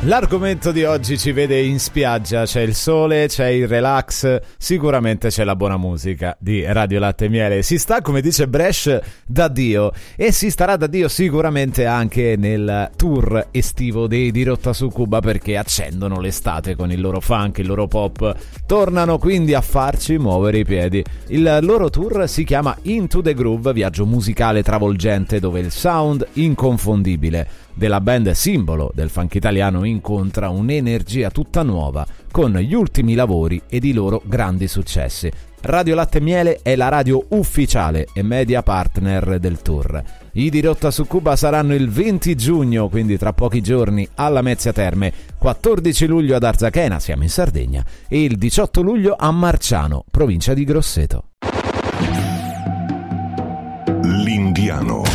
L'argomento di oggi ci vede in spiaggia, c'è il sole, c'è il relax, sicuramente c'è la buona musica di Radio Latte e Miele. Si sta, come dice Bresh, da Dio, e si starà da Dio sicuramente anche nel tour estivo dei Dirotta su Cuba, perché accendono l'estate con il loro funk, il loro pop, tornano quindi a farci muovere i piedi. Il loro tour si chiama Into the Groove, viaggio musicale travolgente dove il sound inconfondibile della band simbolo del funk italiano incontra un'energia tutta nuova con gli ultimi lavori ed i loro grandi successi. Radio Latte e Miele è la radio ufficiale e media partner del tour. I Dirotta su Cuba saranno il 20 giugno, quindi tra pochi giorni, alla Mezzia Terme, 14 luglio ad Arzachena, siamo in Sardegna, e il 18 luglio a Marciano, provincia di Grosseto. L'Indiano.